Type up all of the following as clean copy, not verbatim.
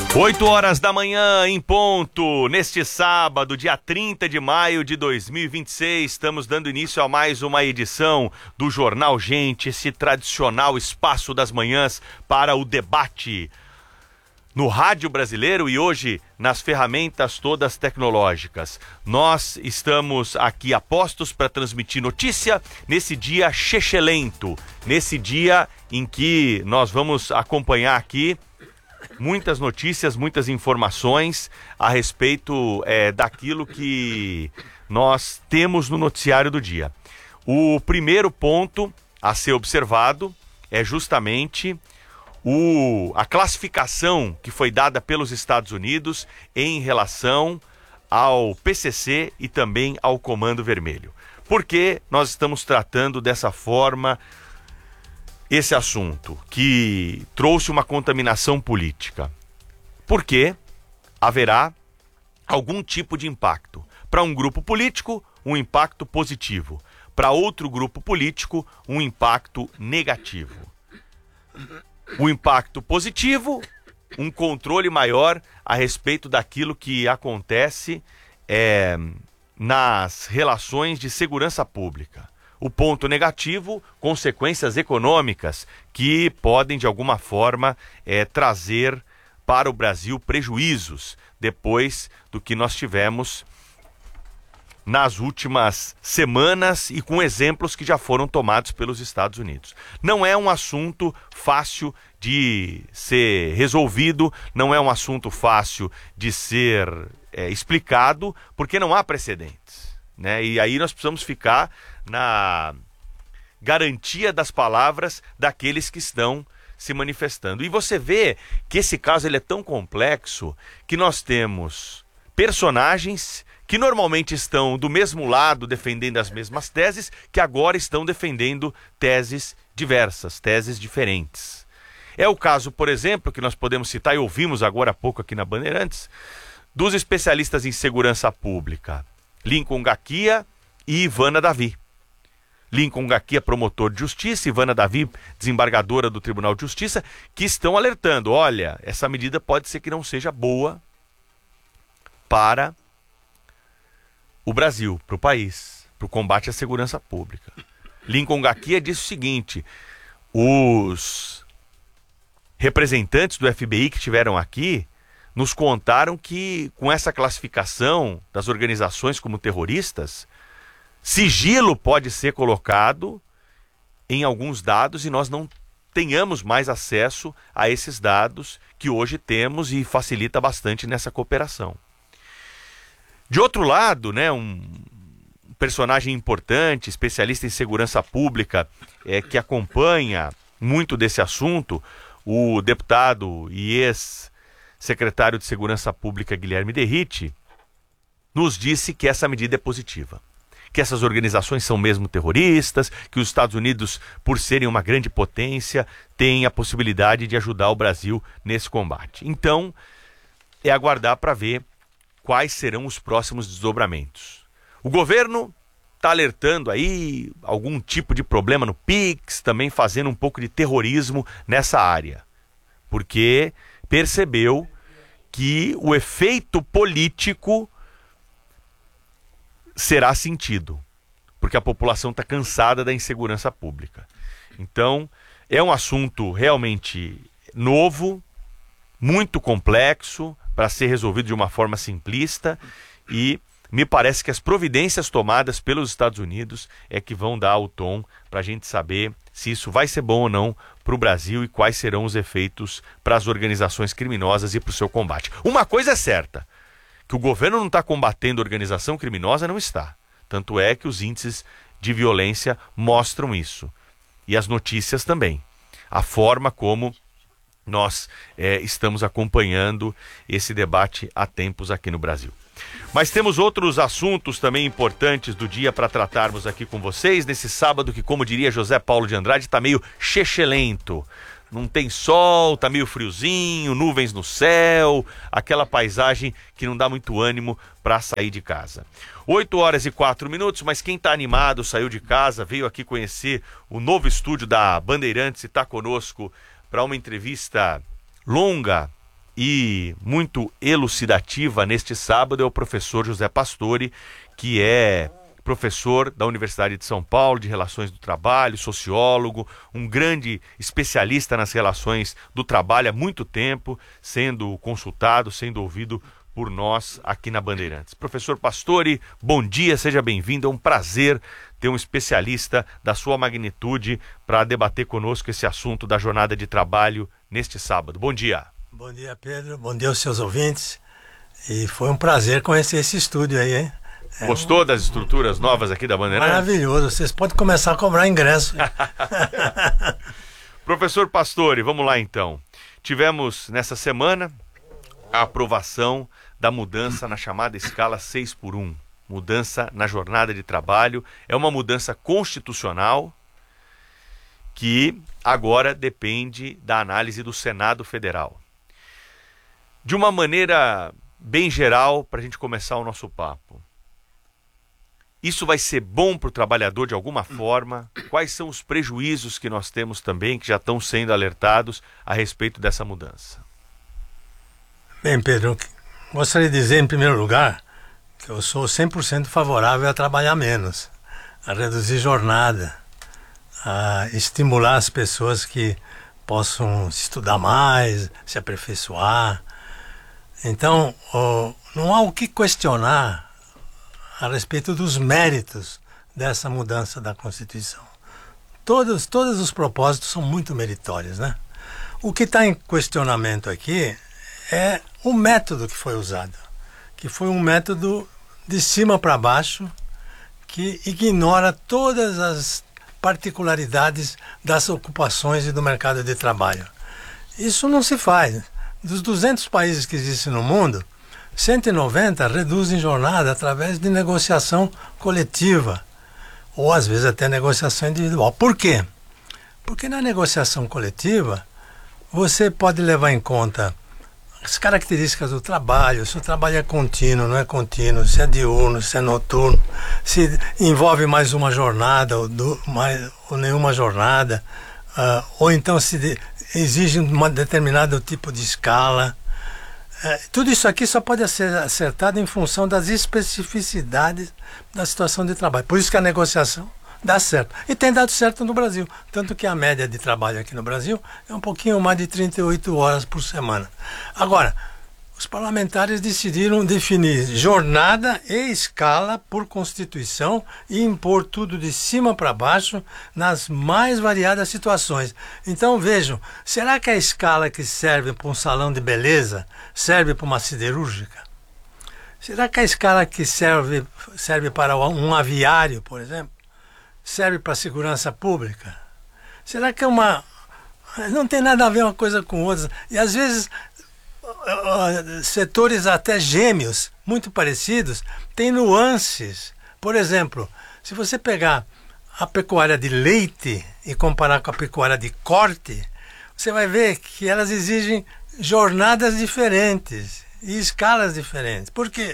8 horas da manhã em ponto, neste sábado, dia 30 de maio de 2026, estamos dando início a mais uma edição do Jornal Gente, esse tradicional espaço das manhãs para o debate no rádio brasileiro e hoje nas ferramentas todas tecnológicas. Nós estamos aqui a postos para transmitir notícia nesse dia chechelento, nesse dia em que nós vamos acompanhar aqui muitas notícias, muitas informações a respeito daquilo que nós temos no noticiário do dia. O primeiro ponto a ser observado é justamente a classificação que foi dada pelos Estados Unidos em relação ao PCC e também ao Comando Vermelho. Por que nós estamos tratando dessa forma esse assunto que trouxe uma contaminação política? Porque haverá algum tipo de impacto. Para um grupo político, um impacto positivo. Para outro grupo político, um impacto negativo. O impacto positivo, um controle maior a respeito daquilo que acontece nas relações de segurança pública. O ponto negativo, consequências econômicas que podem, de alguma forma, trazer para o Brasil prejuízos depois do que nós tivemos nas últimas semanas e com exemplos que já foram tomados pelos Estados Unidos. Não é um assunto fácil de ser resolvido, não é um assunto fácil de ser explicado, porque não há precedentes, né? E aí nós precisamos ficar na garantia das palavras daqueles que estão se manifestando. E você vê que esse caso ele é tão complexo que nós temos personagens que normalmente estão do mesmo lado defendendo as mesmas teses, que agora estão defendendo teses diversas, teses diferentes. É o caso, por exemplo, que nós podemos citar e ouvimos agora há pouco aqui na Bandeirantes, dos especialistas em segurança pública, Lincoln Gaquia e Ivana Davi. Lincoln Gaquia, promotor de justiça, Ivana Davi, desembargadora do Tribunal de Justiça, que estão alertando, olha, essa medida pode ser que não seja boa para o Brasil, para o país, para o combate à segurança pública. Lincoln Gaquia disse o seguinte: os representantes do FBI que estiveram aqui nos contaram que com essa classificação das organizações como terroristas, sigilo pode ser colocado em alguns dados e nós não tenhamos mais acesso a esses dados que hoje temos e facilita bastante nessa cooperação. De outro lado, né, um personagem importante, especialista em segurança pública, que acompanha muito desse assunto, o deputado e ex-secretário de Segurança Pública Guilherme Derrite, nos disse que essa medida é positiva. Que essas organizações são mesmo terroristas, que os Estados Unidos, por serem uma grande potência, têm a possibilidade de ajudar o Brasil nesse combate. Então, é aguardar para ver quais serão os próximos desdobramentos. O governo está alertando aí algum tipo de problema no PIX, também fazendo um pouco de terrorismo nessa área, porque percebeu que o efeito político será sentido, porque a população está cansada da insegurança pública. Então, é um assunto realmente novo, muito complexo, para ser resolvido de uma forma simplista, e me parece que as providências tomadas pelos Estados Unidos é que vão dar o tom para a gente saber se isso vai ser bom ou não para o Brasil e quais serão os efeitos para as organizações criminosas e para o seu combate. Uma coisa é certa, que o governo não está combatendo organização criminosa, não está. Tanto é que os índices de violência mostram isso. E as notícias também. A forma como nós estamos acompanhando esse debate há tempos aqui no Brasil. Mas temos outros assuntos também importantes do dia para tratarmos aqui com vocês, nesse sábado que, como diria José Paulo de Andrade, está meio chechelento. Não tem sol, está meio friozinho, nuvens no céu, aquela paisagem que não dá muito ânimo para sair de casa. 8h04, mas quem está animado, saiu de casa, veio aqui conhecer o novo estúdio da Bandeirantes e está conosco para uma entrevista longa e muito elucidativa neste sábado é o professor José Pastore, que é professor da Universidade de São Paulo de Relações do Trabalho, sociólogo, um grande especialista nas relações do trabalho há muito tempo, sendo consultado, sendo ouvido por nós aqui na Bandeirantes. Professor Pastore, bom dia, seja bem-vindo, é um prazer ter um especialista da sua magnitude para debater conosco esse assunto da jornada de trabalho neste sábado. Bom dia. Bom dia, Pedro, bom dia aos seus ouvintes, e foi um prazer conhecer esse estúdio aí, hein? Gostou das estruturas novas aqui da Bandeirantes? Maravilhoso, vocês podem começar a cobrar ingresso. Professor Pastore, vamos lá então. Tivemos nessa semana a aprovação da mudança na chamada escala 6x1. Mudança na jornada de trabalho. É uma mudança constitucional que agora depende da análise do Senado Federal. De uma maneira bem geral, para a gente começar o nosso papo. Isso vai ser bom para o trabalhador de alguma forma? Quais são os prejuízos que nós temos também, que já estão sendo alertados a respeito dessa mudança? Bem, Pedro, gostaria de dizer em primeiro lugar que eu sou 100% favorável a trabalhar menos, a reduzir jornada, a estimular as pessoas que possam estudar mais, se aperfeiçoar. Então, não há o que questionar a respeito dos méritos dessa mudança da Constituição. Todos os propósitos são muito meritórios, né? O que está em questionamento aqui é o método que foi usado, que foi um método de cima para baixo, que ignora todas as particularidades das ocupações e do mercado de trabalho. Isso não se faz. Dos 200 países que existem no mundo, 190 reduzem jornada através de negociação coletiva, ou às vezes até negociação individual. Por quê? Porque na negociação coletiva você pode levar em conta as características do trabalho, se o trabalho é contínuo, não é contínuo, se é diurno, se é noturno, se envolve mais uma jornada ou nenhuma jornada, ou então se exige um determinado tipo de escala. Tudo isso aqui só pode ser acertado em função das especificidades da situação de trabalho. Por isso que a negociação dá certo. E tem dado certo no Brasil. Tanto que a média de trabalho aqui no Brasil é um pouquinho mais de 38 horas por semana. Agora, os parlamentares decidiram definir jornada e escala por Constituição e impor tudo de cima para baixo nas mais variadas situações. Então vejam, será que a escala que serve para um salão de beleza serve para uma siderúrgica? Será que a escala que serve para um aviário, por exemplo, serve para a segurança pública? Será que não tem nada a ver uma coisa com outra? E às vezes setores até gêmeos, muito parecidos, têm nuances. Por exemplo, se você pegar a pecuária de leite e comparar com a pecuária de corte, você vai ver que elas exigem jornadas diferentes e escalas diferentes. Por quê?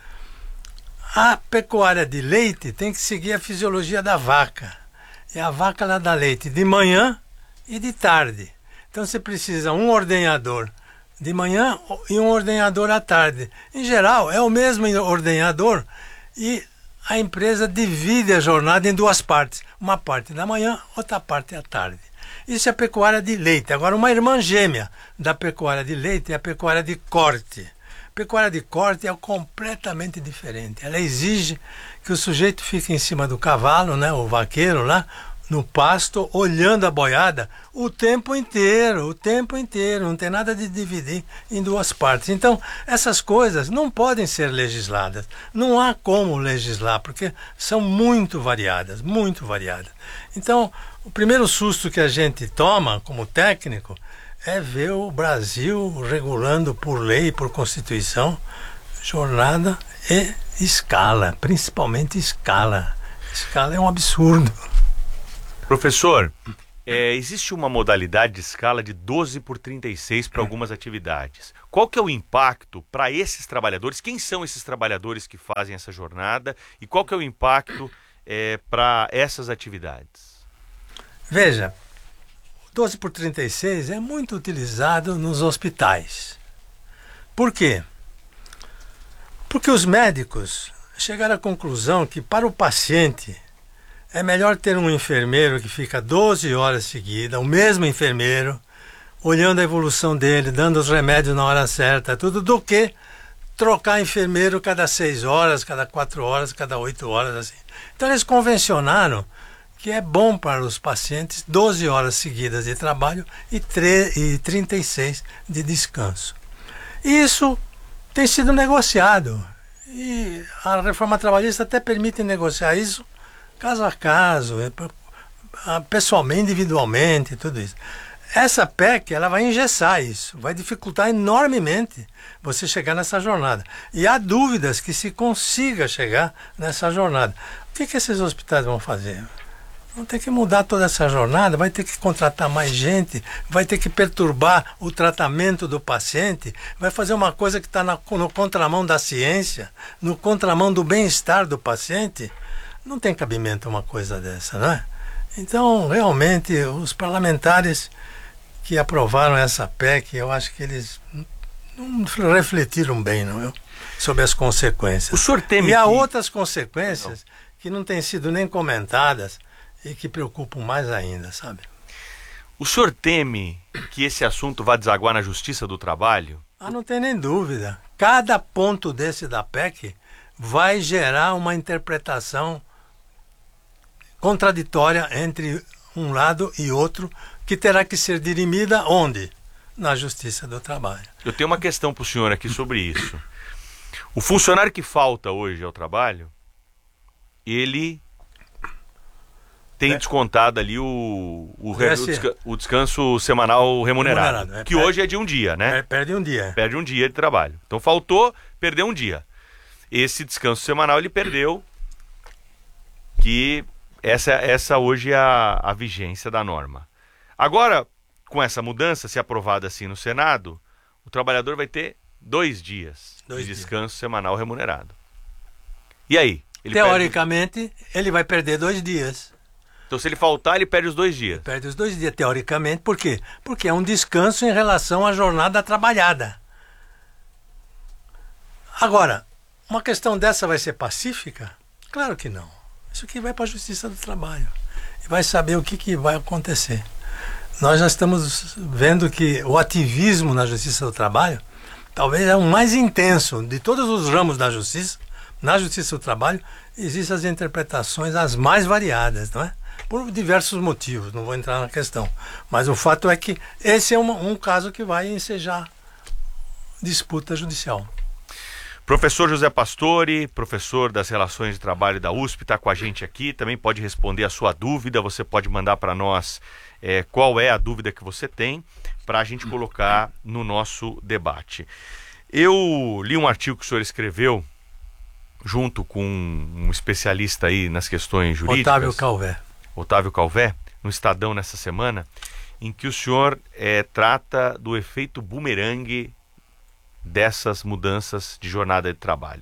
A pecuária de leite tem que seguir a fisiologia da vaca. E a vaca ela dá leite de manhã e de tarde. Então você precisa um ordenhador de manhã e um ordenhador à tarde. Em geral, é o mesmo ordenhador e a empresa divide a jornada em duas partes. Uma parte da manhã, outra parte à tarde. Isso é a pecuária de leite. Agora, uma irmã gêmea da pecuária de leite é a pecuária de corte. A pecuária de corte é completamente diferente. Ela exige que o sujeito fique em cima do cavalo, né, o vaqueiro lá, no pasto, olhando a boiada o tempo inteiro, não tem nada de dividir em duas partes. Então, essas coisas não podem ser legisladas, não há como legislar, porque são muito variadas, muito variadas. Então, o primeiro susto que a gente toma como técnico é ver o Brasil regulando por lei, por Constituição, jornada e escala, principalmente escala. Escala é um absurdo. Professor, existe uma modalidade de escala de 12/36 para algumas atividades. Qual que é o impacto para esses trabalhadores? Quem são esses trabalhadores que fazem essa jornada? E qual que é o impacto para essas atividades? Veja, 12/36 é muito utilizado nos hospitais. Por quê? Porque os médicos chegaram à conclusão que para o paciente é melhor ter um enfermeiro que fica 12 horas seguidas, o mesmo enfermeiro, olhando a evolução dele, dando os remédios na hora certa, tudo, do que trocar enfermeiro cada 6 horas, cada 4 horas, cada 8 horas, assim. Então eles convencionaram que é bom para os pacientes 12 horas seguidas de trabalho e 36 de descanso. Isso tem sido negociado e a reforma trabalhista até permite negociar isso caso a caso, pessoalmente, individualmente, tudo isso. Essa PEC, ela vai engessar isso, vai dificultar enormemente você chegar nessa jornada. E há dúvidas que se consiga chegar nessa jornada. O que esses hospitais vão fazer? Vão ter que mudar toda essa jornada, vai ter que contratar mais gente, vai ter que perturbar o tratamento do paciente, vai fazer uma coisa que está no contramão da ciência, no contramão do bem-estar do paciente. Não tem cabimento uma coisa dessa, não é? Então, realmente, os parlamentares que aprovaram essa PEC, eu acho que eles não refletiram bem, não, sobre as consequências. O senhor teme e há que... outras consequências que não têm sido nem comentadas e que preocupam mais ainda, sabe? O senhor teme que esse assunto vá desaguar na Justiça do Trabalho? Não tem nem dúvida. Cada ponto desse da PEC vai gerar uma interpretação contraditória entre um lado e outro, que terá que ser dirimida onde? Na Justiça do Trabalho. Eu tenho uma questão para o senhor aqui sobre isso. O funcionário que falta hoje ao trabalho, ele tem descontado ali o descanso semanal remunerado, que hoje é de um dia, né? Perde um dia. Perde um dia de trabalho. Então faltou, perdeu um dia. Esse descanso semanal ele perdeu, que essa hoje é a vigência da norma. Agora, com essa mudança, se aprovada assim no Senado, o trabalhador vai ter 2 dias de descanso semanal remunerado. E aí? Teoricamente, ele vai perder 2 dias. Então, se ele faltar, ele perde os 2 dias. Ele perde os 2 dias, teoricamente. Por quê? Porque é um descanso em relação à jornada trabalhada. Agora, uma questão dessa vai ser pacífica? Claro que não. Isso aqui vai para a Justiça do Trabalho. E vai saber o que vai acontecer. Nós já estamos vendo que o ativismo na Justiça do Trabalho talvez é o mais intenso de todos os ramos da Justiça. Na Justiça do Trabalho existem as interpretações as mais variadas, não é? Por diversos motivos, não vou entrar na questão. Mas o fato é que esse é um caso que vai ensejar disputa judicial. Professor José Pastore, professor das Relações de Trabalho da USP, está com a gente aqui, também pode responder a sua dúvida, você pode mandar para nós qual é a dúvida que você tem, para a gente colocar no nosso debate. Eu li um artigo que o senhor escreveu, junto com um especialista aí nas questões jurídicas. Otávio Calvé, no Estadão nessa semana, em que o senhor trata do efeito bumerangue dessas mudanças de jornada de trabalho.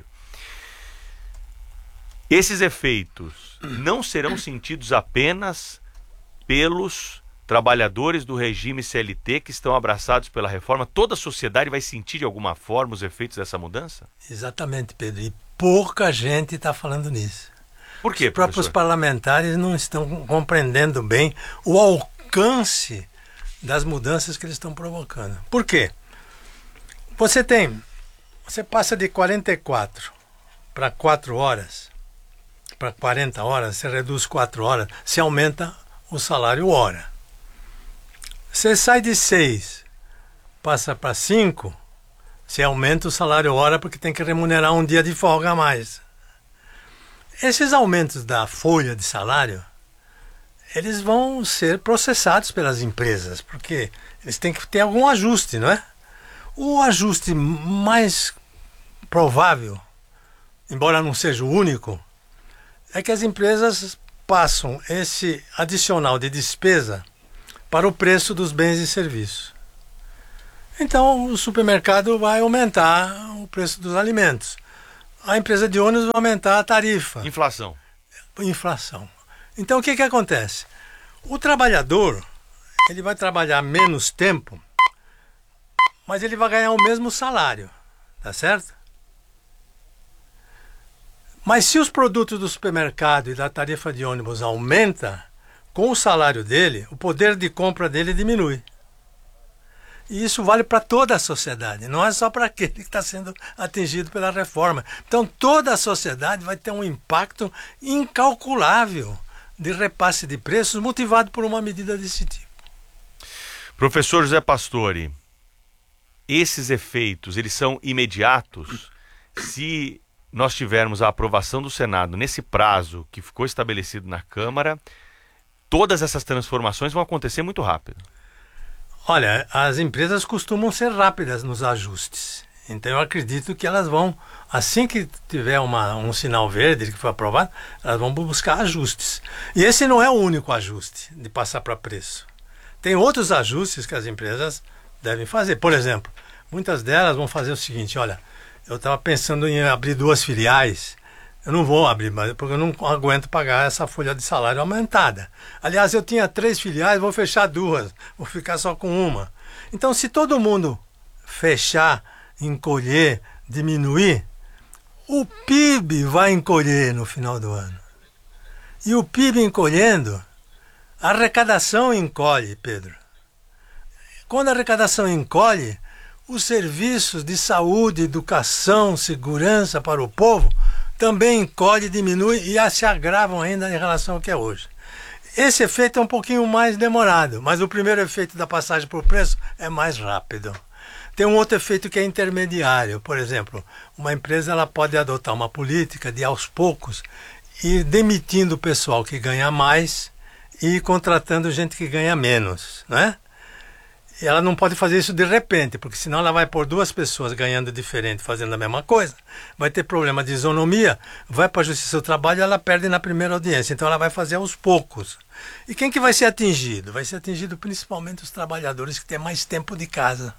Esses efeitos não serão sentidos apenas pelos trabalhadores do regime CLT que estão abraçados pela reforma. Toda a sociedade vai sentir de alguma forma os efeitos dessa mudança? Exatamente, Pedro. E pouca gente está falando nisso. Por quê, Os próprios parlamentares não estão compreendendo bem o alcance das mudanças que eles estão provocando. Por quê? Você passa de 44 para 4 horas, para 40 horas, você reduz 4 horas, você aumenta o salário hora. Você sai de 6, passa para 5, você aumenta o salário hora porque tem que remunerar um dia de folga a mais. Esses aumentos da folha de salário, eles vão ser processados pelas empresas, porque eles têm que ter algum ajuste, não é? O ajuste mais provável, embora não seja o único, é que as empresas passam esse adicional de despesa para o preço dos bens e serviços. Então, o supermercado vai aumentar o preço dos alimentos. A empresa de ônibus vai aumentar a tarifa. Inflação. Então, o que acontece? O trabalhador, ele vai trabalhar menos tempo, mas ele vai ganhar o mesmo salário. tá certo? Mas se os produtos do supermercado e da tarifa de ônibus aumenta, com o salário dele, o poder de compra dele diminui. E isso vale para toda a sociedade, não é só para aquele que está sendo atingido pela reforma. Então toda a sociedade vai ter um impacto incalculável de repasse de preços motivado por uma medida desse tipo. Professor José Pastore, esses efeitos, eles são imediatos? Se nós tivermos a aprovação do Senado nesse prazo que ficou estabelecido na Câmara, todas essas transformações vão acontecer muito rápido. Olha, as empresas costumam ser rápidas nos ajustes. Então eu acredito que elas vão, assim que tiver um sinal verde que foi aprovado, elas vão buscar ajustes. E esse não é o único ajuste de passar para preço. Tem outros ajustes que as empresas devem fazer. Por exemplo, muitas delas vão fazer o seguinte: olha, eu estava pensando em abrir 2 filiais. Eu não vou abrir, porque eu não aguento pagar essa folha de salário aumentada. Aliás, eu tinha 3 filiais, vou fechar 2, vou ficar só com uma. Então, se todo mundo fechar, encolher, diminuir, o PIB vai encolher no final do ano. E o PIB encolhendo, a arrecadação encolhe, Pedro. Quando a arrecadação encolhe, os serviços de saúde, educação, segurança para o povo também encolhe, diminui e se agravam ainda em relação ao que é hoje. Esse efeito é um pouquinho mais demorado, mas o primeiro efeito da passagem por preço é mais rápido. Tem um outro efeito que é intermediário. Por exemplo, uma empresa ela pode adotar uma política de, aos poucos, ir demitindo o pessoal que ganha mais e contratando gente que ganha menos, né? E ela não pode fazer isso de repente, porque senão ela vai pôr 2 pessoas ganhando diferente, fazendo a mesma coisa, vai ter problema de isonomia, vai para a Justiça do Trabalho e ela perde na primeira audiência. Então ela vai fazer aos poucos. E quem que vai ser atingido? Vai ser atingido principalmente os trabalhadores que têm mais tempo de casa.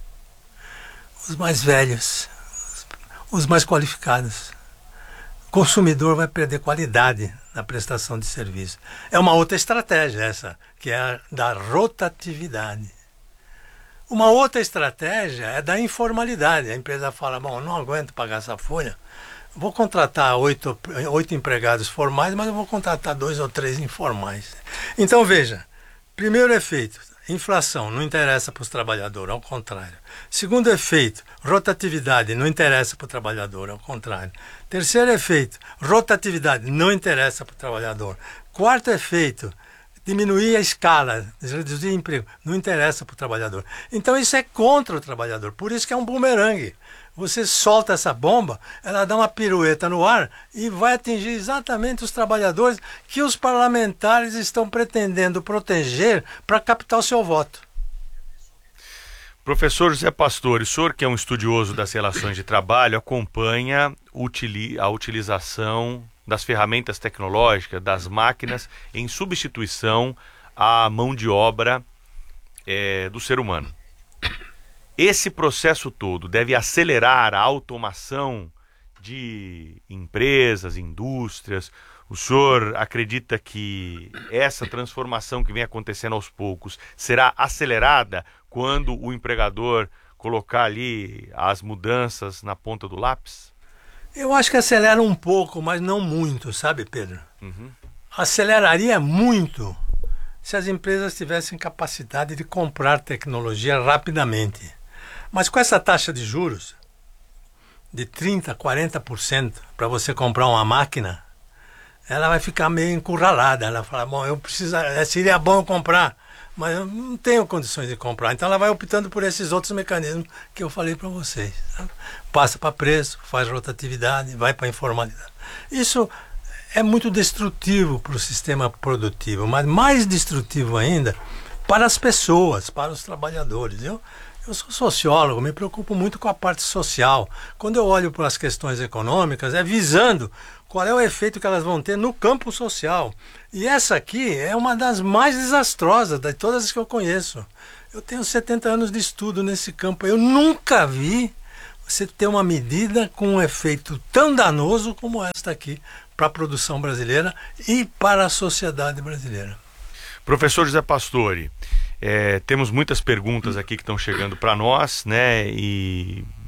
Os mais velhos, os mais qualificados. O consumidor vai perder qualidade na prestação de serviço. É uma outra estratégia essa, que é a da rotatividade. Uma outra estratégia é da informalidade. A empresa fala: bom, não aguento pagar essa folha, vou contratar 8 empregados formais, mas eu vou contratar 2 ou 3 informais. Então veja, primeiro efeito, inflação, não interessa para os trabalhadores, ao contrário. Segundo efeito, rotatividade, não interessa para o trabalhador, ao contrário. Terceiro efeito, rotatividade, não interessa para o trabalhador. Quarto efeito, diminuir a escala, reduzir emprego, não interessa para o trabalhador. Então isso é contra o trabalhador, por isso que é um bumerangue. Você solta essa bomba, ela dá uma pirueta no ar e vai atingir exatamente os trabalhadores que os parlamentares estão pretendendo proteger para captar o seu voto. Professor José Pastore, o senhor que é um estudioso das relações de trabalho, acompanha a utilização das ferramentas tecnológicas, das máquinas, em substituição à mão de obra do ser humano. Esse processo todo deve acelerar a automação de empresas, indústrias. O senhor acredita que essa transformação que vem acontecendo aos poucos será acelerada quando o empregador colocar ali as mudanças na ponta do lápis? Eu acho que acelera um pouco, mas não muito, sabe, Pedro? Uhum. Aceleraria muito se as empresas tivessem capacidade de comprar tecnologia rapidamente. Mas com essa taxa de juros de 30%, 40% para você comprar uma máquina, ela vai ficar meio encurralada. Ela fala: bom, seria bom eu comprar, mas eu não tenho condições de comprar. Então ela vai optando por esses outros mecanismos que eu falei para vocês. Sabe? Passa para preço, faz rotatividade, vai para informalidade. Isso é muito destrutivo para o sistema produtivo, mas mais destrutivo ainda para as pessoas, para os trabalhadores. Eu sou sociólogo, me preocupo muito com a parte social. Quando eu olho para as questões econômicas, é visando qual é o efeito que elas vão ter no campo social. E essa aqui é uma das mais desastrosas de todas as que eu conheço. Eu tenho 70 anos de estudo nesse campo. Eu nunca vi você ter uma medida com um efeito tão danoso como esta aqui para a produção brasileira e para a sociedade brasileira. Professor José Pastore, temos muitas perguntas aqui que estão chegando para nós, né? E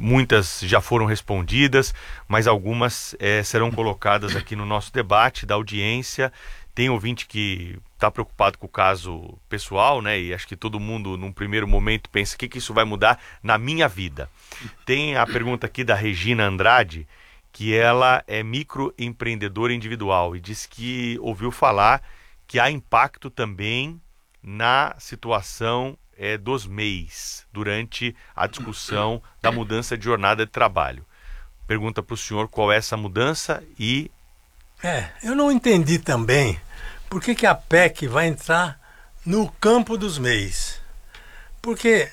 muitas já foram respondidas, mas algumas serão colocadas aqui no nosso debate da audiência. Tem ouvinte que está preocupado com o caso pessoal, né? E acho que todo mundo, num primeiro momento, pensa: o que isso vai mudar na minha vida? Tem a pergunta aqui da Regina Andrade, que ela é microempreendedora individual e diz que ouviu falar que há impacto também na situação dos MEIs durante a discussão da mudança de jornada de trabalho. Pergunta para o senhor qual é essa mudança e... Eu não entendi também por que a PEC vai entrar no campo dos MEIs. Porque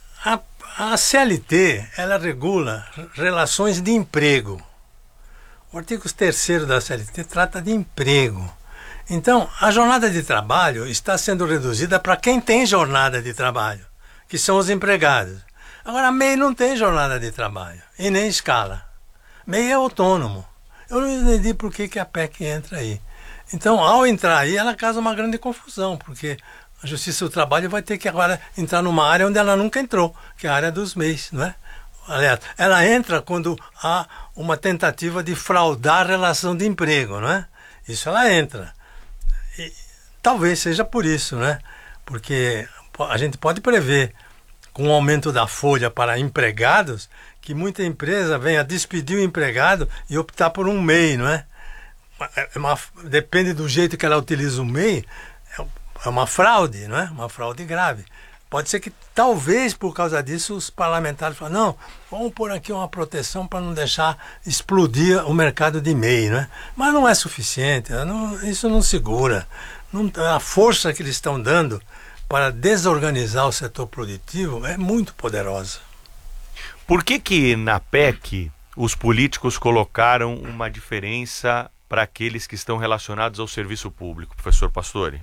a CLT, ela regula relações de emprego. O artigo 3º da CLT trata de emprego. Então, a jornada de trabalho está sendo reduzida para quem tem jornada de trabalho, que são os empregados. Agora, a MEI não tem jornada de trabalho e nem escala. MEI é autônomo. Eu não entendi por que a PEC entra aí. Então, ao entrar aí, ela causa uma grande confusão, porque a Justiça do Trabalho vai ter que agora entrar numa área onde ela nunca entrou, que é a área dos MEIs, não é? Aliás, ela entra quando há uma tentativa de fraudar a relação de emprego, não é? Isso ela entra. E talvez seja por isso, né? Porque a gente pode prever, com o aumento da folha para empregados, que muita empresa venha despedir o empregado e optar por um MEI, não é? Depende do jeito que ela utiliza o MEI, é uma fraude, não é? Uma fraude grave. Pode ser que, talvez, por causa disso, os parlamentares falem: não, vamos pôr aqui uma proteção para não deixar explodir o mercado de MEI, né? Mas não é suficiente, isso não segura. A força que eles estão dando para desorganizar o setor produtivo é muito poderosa. Por que na PEC os políticos colocaram uma diferença para aqueles que estão relacionados ao serviço público, professor Pastore?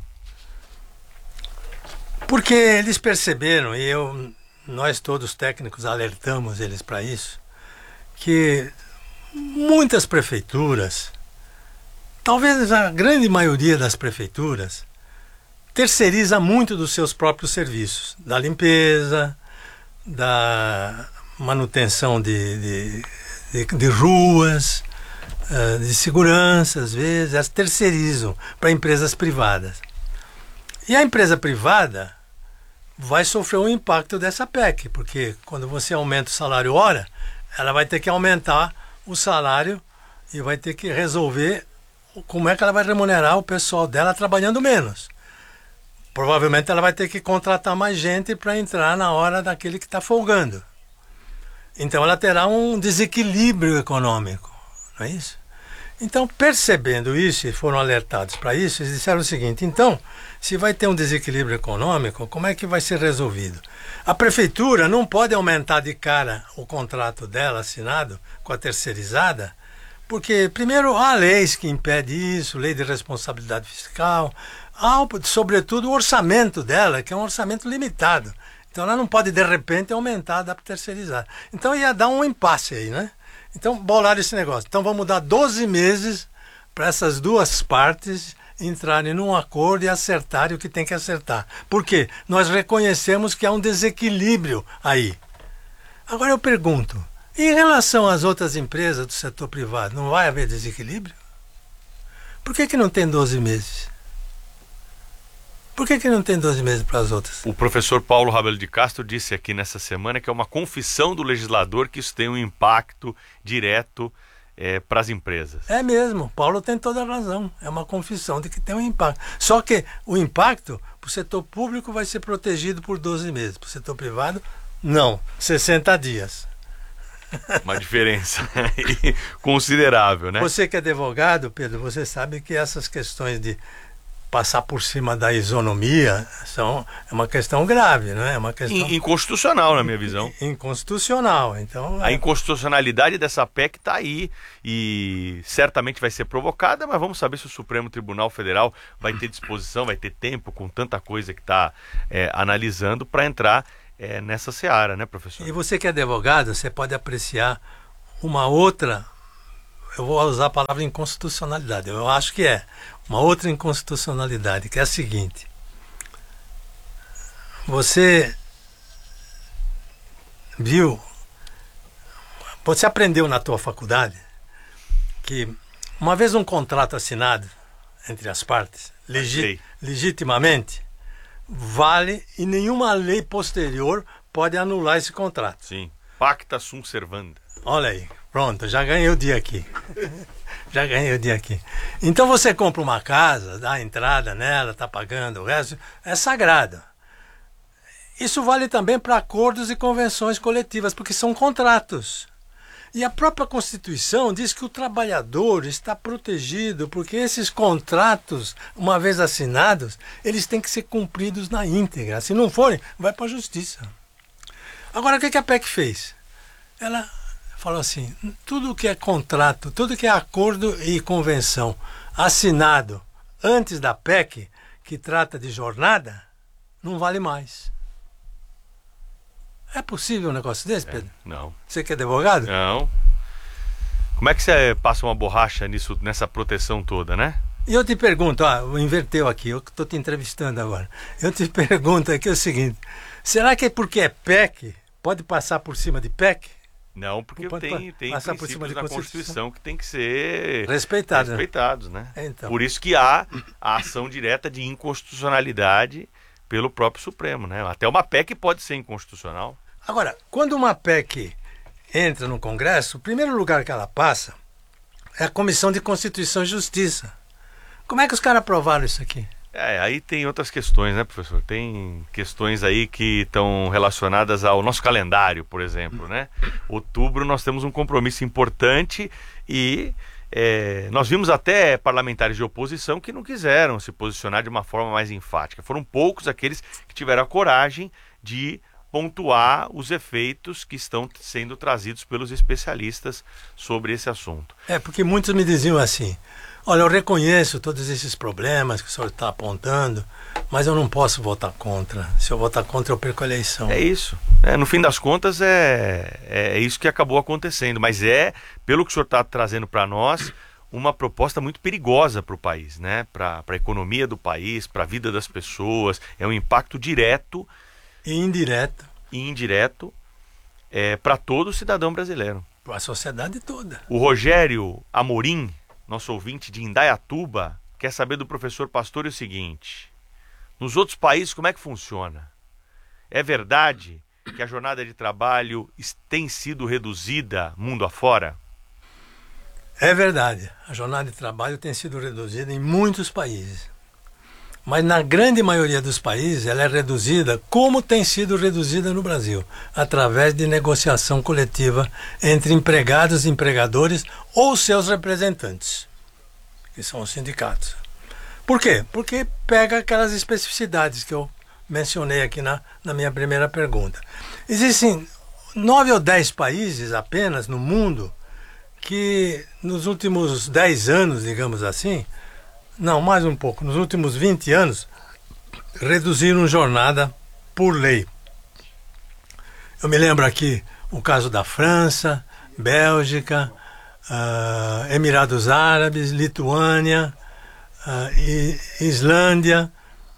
Porque eles perceberam, e nós todos técnicos alertamos eles para isso, que muitas prefeituras, talvez a grande maioria das prefeituras, terceiriza muito dos seus próprios serviços, da limpeza, da manutenção de ruas, de segurança, às vezes, elas terceirizam para empresas privadas. E a empresa privada vai sofrer um impacto dessa PEC, porque quando você aumenta o salário hora, ela vai ter que aumentar o salário e vai ter que resolver como é que ela vai remunerar o pessoal dela trabalhando menos. Provavelmente ela vai ter que contratar mais gente para entrar na hora daquele que está folgando. Então ela terá um desequilíbrio econômico, não é isso? Então, percebendo isso, e foram alertados para isso, eles disseram o seguinte: então, se vai ter um desequilíbrio econômico, como é que vai ser resolvido? A prefeitura não pode aumentar de cara o contrato dela assinado com a terceirizada, porque, primeiro, há leis que impedem isso, lei de responsabilidade fiscal, há, sobretudo, o orçamento dela, que é um orçamento limitado. Então, ela não pode, de repente, aumentar da terceirizada. Então, ia dar um impasse aí, né? Então, bolaram esse negócio. Então, vamos dar 12 meses para essas duas partes entrarem num acordo e acertarem o que tem que acertar. Por quê? Nós reconhecemos que há um desequilíbrio aí. Agora eu pergunto, em relação às outras empresas do setor privado, não vai haver desequilíbrio? Por que não tem 12 meses? Por que não tem 12 meses para as outras? O professor Paulo Rabelo de Castro disse aqui nessa semana que é uma confissão do legislador que isso tem um impacto direto para as empresas. É mesmo, Paulo tem toda a razão. É uma confissão de que tem um impacto. Só que o impacto para o setor público vai ser protegido por 12 meses. Para o setor privado, não, 60 dias. Uma diferença considerável, né? Você que é advogado, Pedro, você sabe que essas questões de passar por cima da isonomia é uma questão grave, não é? É uma questão inconstitucional, na minha visão. Inconstitucional, então... A inconstitucionalidade dessa PEC está aí e certamente vai ser provocada, mas vamos saber se o Supremo Tribunal Federal vai ter disposição, vai ter tempo, com tanta coisa que está analisando, para entrar nessa seara, né, professor? E você que é advogado, você pode apreciar uma outra... Eu vou usar a palavra inconstitucionalidade, eu acho que é uma outra inconstitucionalidade, que é a seguinte: você viu Você aprendeu na tua faculdade que uma vez um contrato assinado entre as partes, legitimamente, vale e nenhuma lei posterior pode anular esse contrato. Sim. Pacta sunt servanda. Olha aí, pronto, já ganhei o dia aqui. Já ganhei o dia aqui. Então você compra uma casa, dá a entrada nela, está pagando o resto, é sagrado. Isso vale também para acordos e convenções coletivas, porque são contratos. E a própria Constituição diz que o trabalhador está protegido, porque esses contratos, uma vez assinados, eles têm que ser cumpridos na íntegra. Se não forem, vai para a Justiça. Agora, o que a PEC fez? Ela falou assim, tudo que é contrato, tudo que é acordo e convenção assinado antes da PEC, que trata de jornada, não vale mais. É possível um negócio desse, Pedro? Não. Você que é advogado? Não. Como é que você passa uma borracha nessa proteção toda, né? E eu te pergunto, inverteu aqui, eu estou te entrevistando agora. Eu te pergunto aqui o seguinte, será que é porque é PEC, pode passar por cima de PEC? Não, porque tem princípios da Constituição que tem que ser respeitados, né? Então. Por isso que há a ação direta de inconstitucionalidade pelo próprio Supremo, né? Até uma PEC pode ser inconstitucional. Agora, quando uma PEC entra no Congresso, o primeiro lugar que ela passa é a Comissão de Constituição e Justiça. Como é que os caras aprovaram isso aqui? Aí tem outras questões, né, professor? Tem questões aí que estão relacionadas ao nosso calendário, por exemplo, né? Outubro nós temos um compromisso importante e nós vimos até parlamentares de oposição que não quiseram se posicionar de uma forma mais enfática. Foram poucos aqueles que tiveram a coragem de pontuar os efeitos que estão sendo trazidos pelos especialistas sobre esse assunto. Porque muitos me diziam assim, olha, eu reconheço todos esses problemas que o senhor está apontando, mas eu não posso votar contra. Se eu votar contra, eu perco a eleição. É isso. No fim das contas, é isso que acabou acontecendo. Mas pelo que o senhor está trazendo para nós, uma proposta muito perigosa para o país, né? Para a economia do país, para a vida das pessoas. É um impacto direto e indireto para todo cidadão brasileiro. Para a sociedade toda. O Rogério Amorim, nosso ouvinte de Indaiatuba, quer saber do professor Pastore o seguinte: nos outros países como é que funciona? É verdade que a jornada de trabalho tem sido reduzida mundo afora? É verdade. A jornada de trabalho tem sido reduzida em muitos países. Mas na grande maioria dos países ela é reduzida como tem sido reduzida no Brasil, através de negociação coletiva entre empregados e empregadores ou seus representantes, que são os sindicatos. Por quê? Porque pega aquelas especificidades que eu mencionei aqui na minha primeira pergunta. Existem 9 ou 10 países apenas no mundo que nos últimos 10 anos, digamos assim, não, mais um pouco, nos últimos 20 anos, reduziram jornada por lei. Eu me lembro aqui o caso da França, Bélgica, Emirados Árabes, Lituânia, Islândia,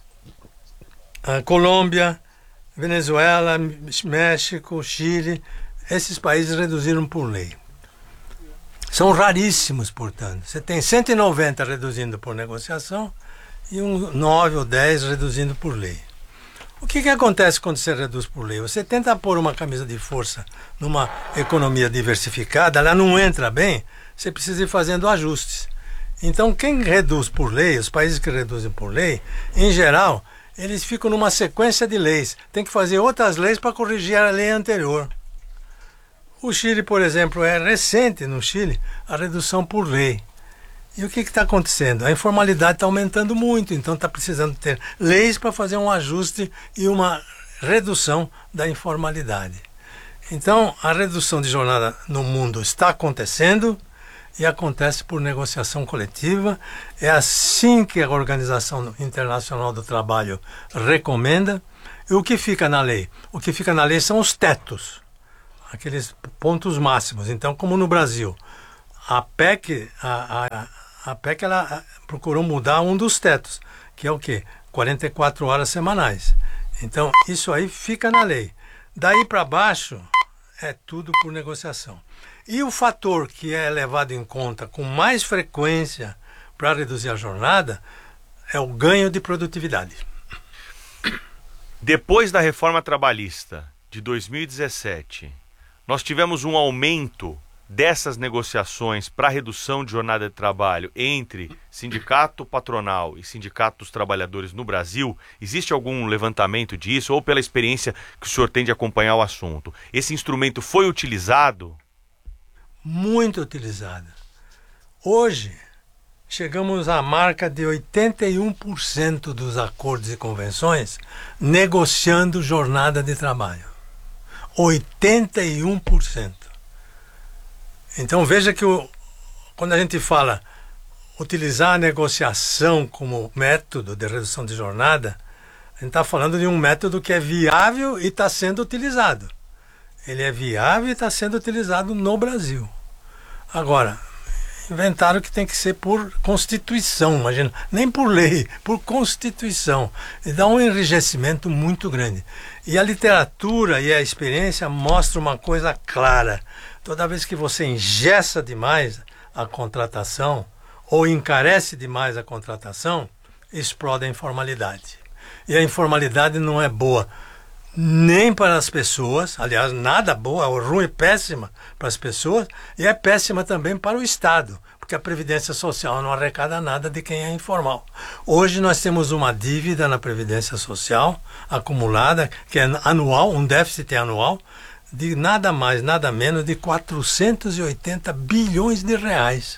Colômbia, Venezuela, México, Chile. Esses países reduziram por lei. São raríssimos, portanto. Você tem 190 reduzindo por negociação e 9 ou 10 reduzindo por lei. O que acontece quando você reduz por lei? Você tenta pôr uma camisa de força numa economia diversificada, ela não entra bem, você precisa ir fazendo ajustes. Então, quem reduz por lei, os países que reduzem por lei, em geral, eles ficam numa sequência de leis. Tem que fazer outras leis para corrigir a lei anterior. O Chile, por exemplo, é recente no Chile a redução por lei. E o que está acontecendo? A informalidade está aumentando muito, então está precisando ter leis para fazer um ajuste e uma redução da informalidade. Então, a redução de jornada no mundo está acontecendo e acontece por negociação coletiva. É assim que a Organização Internacional do Trabalho recomenda. E o que fica na lei? O que fica na lei são os tetos, aqueles pontos máximos. Então, como no Brasil, a PEC ela procurou mudar um dos tetos, que é o quê? 44 horas semanais. Então, isso aí fica na lei. Daí para baixo é tudo por negociação. E o fator que é levado em conta com mais frequência para reduzir a jornada é o ganho de produtividade. Depois da reforma trabalhista de 2017, nós tivemos um aumento dessas negociações para redução de jornada de trabalho entre sindicato patronal e sindicato dos trabalhadores no Brasil. Existe algum levantamento disso ou pela experiência que o senhor tem de acompanhar o assunto? Esse instrumento foi utilizado? Muito utilizado. Hoje, chegamos à marca de 81% dos acordos e convenções negociando jornada de trabalho. 81%. Então veja que quando a gente fala utilizar a negociação como método de redução de jornada, a gente está falando de um método que é viável e está sendo utilizado. Ele é viável e está sendo utilizado no Brasil. Agora, inventaram que tem que ser por Constituição, imagina, nem por lei, por Constituição. E dá um enrijecimento muito grande. E a literatura e a experiência mostram uma coisa clara. Toda vez que você engessa demais a contratação ou encarece demais a contratação, explode a informalidade. E a informalidade não é boa nem para as pessoas, aliás, nada boa, é ruim, é péssima para as pessoas, e é péssima também para o Estado, porque a Previdência Social não arrecada nada de quem é informal. Hoje nós temos uma dívida na Previdência Social acumulada, que é anual, um déficit anual, de nada mais, nada menos de 480 bilhões de reais.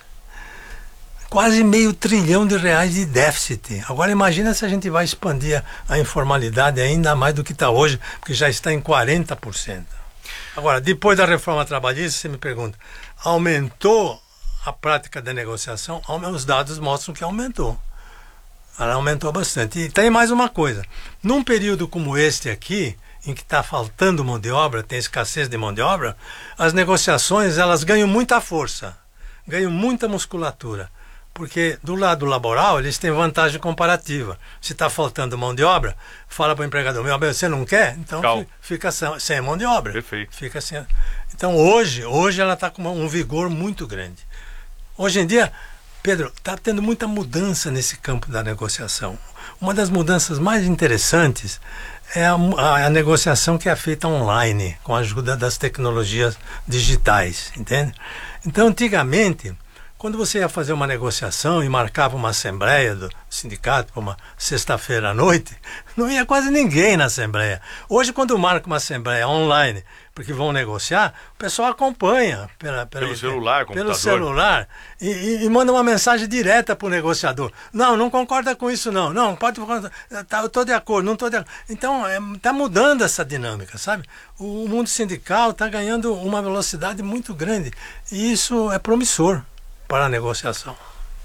Quase R$500 bilhão de déficit. Agora imagina se a gente vai expandir a informalidade ainda mais do que está hoje, porque já está em 40%. Agora, depois da reforma trabalhista, você me pergunta, aumentou a prática da negociação? Os dados mostram que aumentou. Ela aumentou bastante. E tem mais uma coisa. Num período como este aqui, em que está faltando mão de obra, tem escassez de mão de obra, as negociações elas ganham muita força, ganham muita musculatura. Porque do lado laboral eles têm vantagem comparativa. Se está faltando mão de obra, fala para o empregador, você não quer? Então fica sem mão de obra. Perfeito. Fica sem... Então hoje ela está com um vigor muito grande. Hoje em dia, Pedro, está tendo muita mudança nesse campo da negociação. Uma das mudanças mais interessantes é a negociação que é feita online, com a ajuda das tecnologias digitais, entende? Então, antigamente, quando você ia fazer uma negociação e marcava uma assembleia do sindicato para uma sexta-feira à noite, não ia quase ninguém na assembleia. Hoje, quando marca uma assembleia online, porque vão negociar, o pessoal acompanha pelo celular, computador. Pelo celular e manda uma mensagem direta para o negociador. Não concorda com isso não. Não, pode eu estou de acordo, não estou de acordo. Então, está mudando essa dinâmica, sabe? O mundo sindical está ganhando uma velocidade muito grande e isso é promissor para a negociação.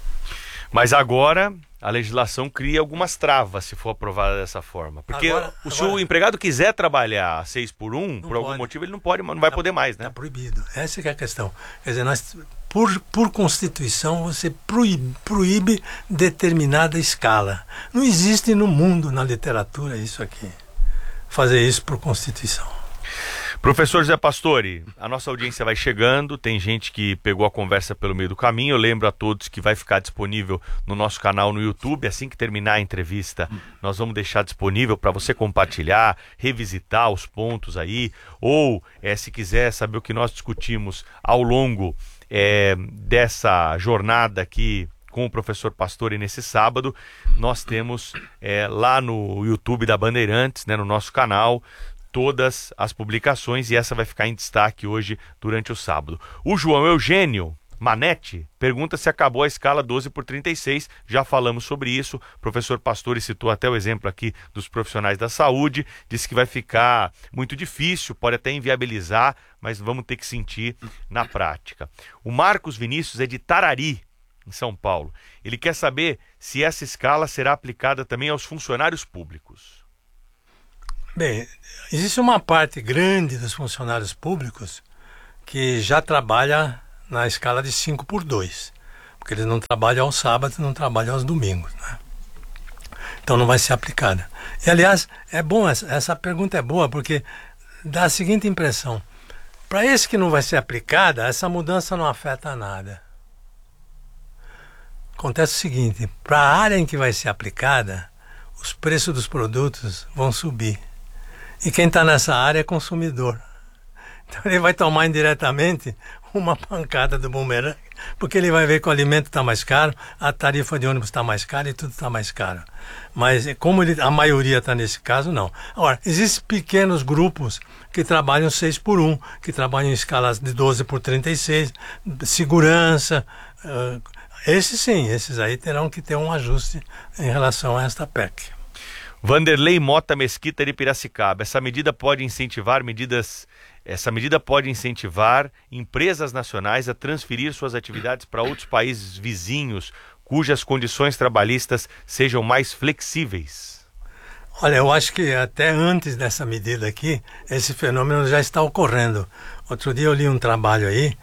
Mas agora a legislação cria algumas travas se for aprovada dessa forma. Porque se o empregado quiser trabalhar 6x1, por algum motivo ele não vai poder mais, né? Está proibido. Essa que é a questão. Quer dizer, por Constituição, você proíbe determinada escala. Não existe no mundo, na literatura, isso aqui. Fazer isso por Constituição. Professor Zé Pastore, a nossa audiência vai chegando, tem gente que pegou a conversa pelo meio do caminho. Eu lembro a todos que vai ficar disponível no nosso canal no YouTube. Assim que terminar a entrevista, nós vamos deixar disponível para você compartilhar, revisitar os pontos aí, ou se quiser saber o que nós discutimos ao longo dessa jornada aqui com o professor Pastore nesse sábado, nós temos lá no YouTube da Bandeirantes, né, no nosso canal, todas as publicações, e essa vai ficar em destaque hoje durante o sábado. O João Eugênio Manetti pergunta se acabou a escala 12/36. Já falamos sobre isso. O professor Pastore citou até o exemplo aqui dos profissionais da saúde. Disse que vai ficar muito difícil, pode até inviabilizar, mas vamos ter que sentir na prática. O Marcos Vinícius é de Tarari, em São Paulo. Ele quer saber se essa escala será aplicada também aos funcionários públicos. Bem, existe uma parte grande dos funcionários públicos que já trabalha na escala de 5x2, porque eles não trabalham aos sábados, não trabalham aos domingos, né? Então não vai ser aplicada. E aliás, é bom, essa pergunta é boa, porque dá a seguinte impressão: Para esse que não vai ser aplicada, essa mudança não afeta nada. Acontece o seguinte, para a área em que vai ser aplicada, os preços dos produtos vão subir. E quem está nessa área é consumidor. Então ele vai tomar indiretamente uma pancada do bumerangue, porque ele vai ver que o alimento está mais caro, a tarifa de ônibus está mais cara e tudo está mais caro. Mas como a maioria está nesse caso, não. Agora, existem pequenos grupos que trabalham 6x1, que trabalham em escalas de 12x36, segurança. Esses sim, esses aí terão que ter um ajuste em relação a esta PEC. Vanderlei Mota Mesquita de Piracicaba. Essa medida pode incentivar empresas nacionais a transferir suas atividades para outros países vizinhos, cujas condições trabalhistas sejam mais flexíveis. Olha, eu acho que até antes dessa medida aqui, esse fenômeno já está ocorrendo. Outro dia eu li um trabalho aí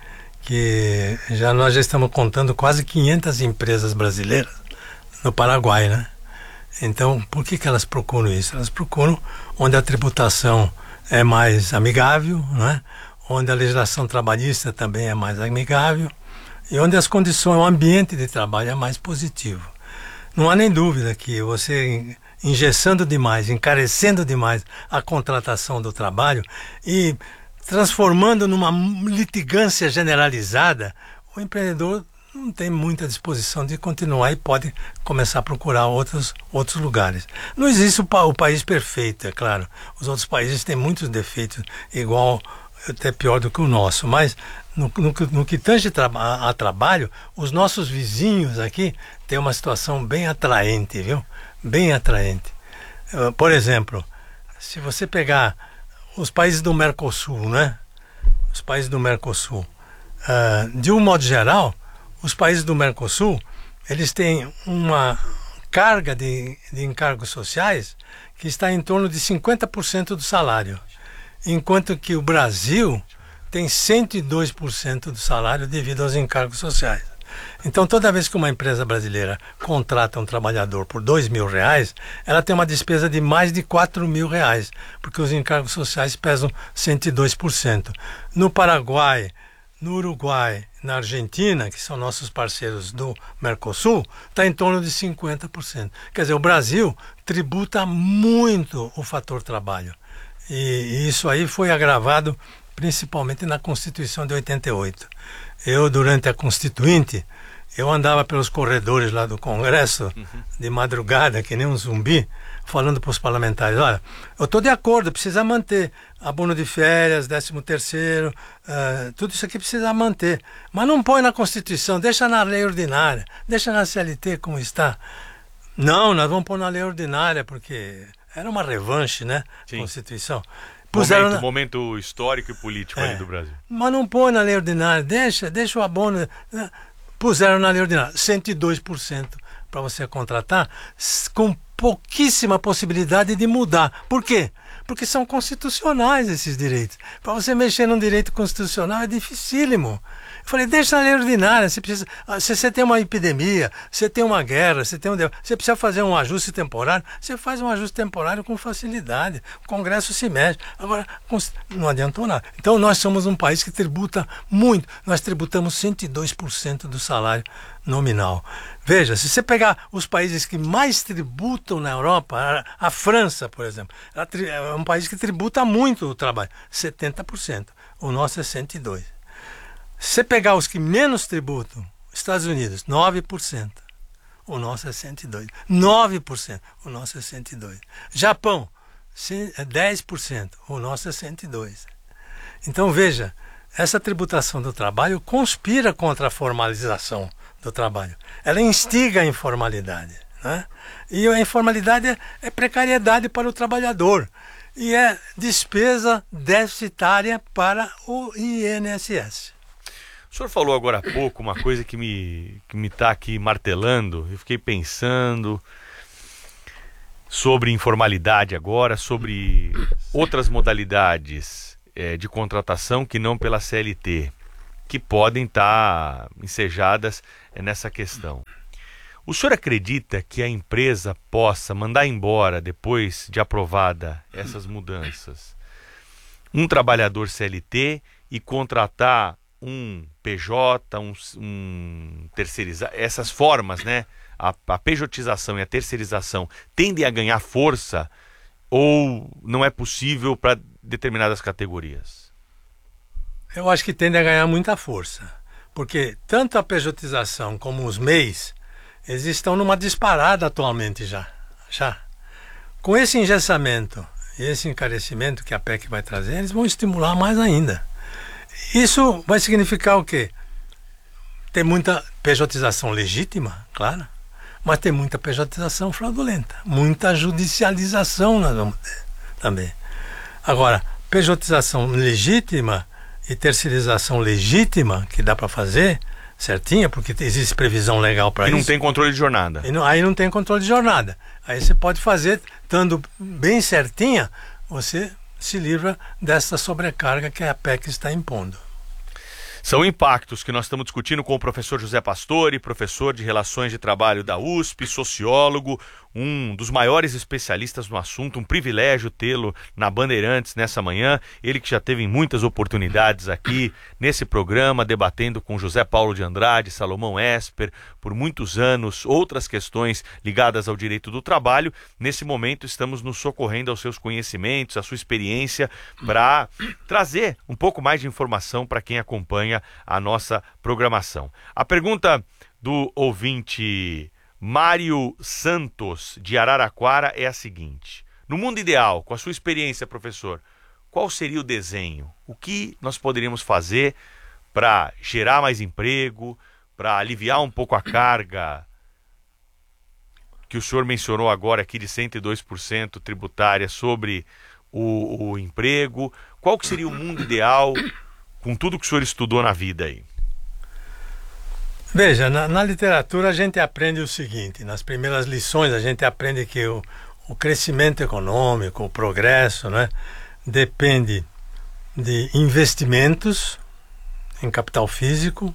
que nós já estamos contando quase 500 empresas brasileiras no Paraguai, né? Então, por que elas procuram isso? Elas procuram onde a tributação é mais amigável, né? Onde a legislação trabalhista também é mais amigável e onde as condições, o ambiente de trabalho é mais positivo. Não há nem dúvida que você engessando demais, encarecendo demais a contratação do trabalho e transformando numa litigância generalizada, o empreendedor não tem muita disposição de continuar e pode começar a procurar outros lugares. Não existe o país perfeito, é claro. Os outros países têm muitos defeitos, igual, até pior do que o nosso. Mas no que tange a trabalho, os nossos vizinhos aqui têm uma situação bem atraente, viu? Bem atraente. Por exemplo, se você pegar os países do Mercosul, né? Os países do Mercosul, de um modo geral, os países do Mercosul, eles têm uma carga de encargos sociais que está em torno de 50% do salário, enquanto que o Brasil tem 102% do salário devido aos encargos sociais. Então, toda vez que uma empresa brasileira contrata um trabalhador por R$2.000, ela tem uma despesa de mais de R$4.000, porque os encargos sociais pesam 102%. No Paraguai, no Uruguai, na Argentina, que são nossos parceiros do Mercosul, está em torno de 50%. Quer dizer, o Brasil tributa muito o fator trabalho. E isso aí foi agravado principalmente na Constituição de 88. Eu, durante a Constituinte, eu andava pelos corredores lá do Congresso, de madrugada, que nem um zumbi, falando para os parlamentares, olha, eu estou de acordo, precisa manter abono de férias, 13º, tudo isso aqui precisa manter. Mas não põe na Constituição, deixa na lei ordinária, deixa na CLT como está. Não, nós vamos pôr na lei ordinária, porque era uma revanche, né? Sim. Constituição. Momento histórico e político ali do Brasil. Mas não põe na lei ordinária, deixa o abono. Puseram na lei ordinária 102% para você contratar, com pouquíssima possibilidade de mudar. Por quê? Porque são constitucionais esses direitos. Para você mexer num direito constitucional é dificílimo. Eu falei, deixa na lei ordinária. Se você tem uma epidemia, você tem uma guerra, você precisa fazer um ajuste temporário, você faz um ajuste temporário com facilidade. O Congresso se mexe. Agora, não adiantou nada. Então, nós somos um país que tributa muito. Nós tributamos 102% do salário nominal. Veja, se você pegar os países que mais tributam na Europa, a França, por exemplo, é um país que tributa muito o trabalho, 70%. O nosso é 102%. Se você pegar os que menos tributam, Estados Unidos, 9%. O nosso é 102%. 9%. O nosso é 102%. Japão, 10%. O nosso é 102%. Então, veja, essa tributação do trabalho conspira contra a formalização do trabalho. Ela instiga a informalidade, né? E a informalidade é precariedade para o trabalhador. E é despesa deficitária para o INSS. O senhor falou agora há pouco uma coisa que me está aqui martelando. Eu fiquei pensando sobre informalidade agora, sobre outras modalidades de contratação que não pela CLT, que podem estar ensejadas nessa questão. O senhor acredita que a empresa possa mandar embora, depois de aprovada essas mudanças, um trabalhador CLT e contratar um PJ, um terceirizar, essas formas, né? A pejotização e a terceirização tendem a ganhar força ou não é possível para determinadas categorias? Eu acho que tende a ganhar muita força, porque tanto a pejotização como os MEIs, eles estão numa disparada atualmente já. Com esse engessamento e esse encarecimento que a PEC vai trazer, eles vão estimular mais ainda. Isso vai significar o quê? Tem muita pejotização legítima, claro, mas tem muita pejotização fraudulenta, muita judicialização nós vamos ter também. Agora, pejotização legítima e terceirização legítima, que dá para fazer certinha, porque existe previsão legal para isso. E não tem controle de jornada. Aí não tem controle de jornada. Aí você pode fazer, estando bem certinha, você se livra dessa sobrecarga que a PEC está impondo. São impactos que nós estamos discutindo com o professor José Pastore, professor de Relações de Trabalho da USP, sociólogo, um dos maiores especialistas no assunto, um privilégio tê-lo na Bandeirantes nessa manhã. Ele que já teve muitas oportunidades aqui nesse programa, debatendo com José Paulo de Andrade, Salomão Esper, por muitos anos, outras questões ligadas ao direito do trabalho. Nesse momento estamos nos socorrendo aos seus conhecimentos, à sua experiência, para trazer um pouco mais de informação para quem acompanha a nossa programação. A pergunta do ouvinte Mário Santos, de Araraquara, é a seguinte: no mundo ideal, com a sua experiência, professor, qual seria o desenho? O que nós poderíamos fazer para gerar mais emprego, para aliviar um pouco a carga que o senhor mencionou agora aqui de 102% tributária sobre o emprego? Qual que seria o mundo ideal com tudo que o senhor estudou na vida aí? Veja, na literatura a gente aprende o seguinte: nas primeiras lições a gente aprende que o crescimento econômico, o progresso, né, depende de investimentos em capital físico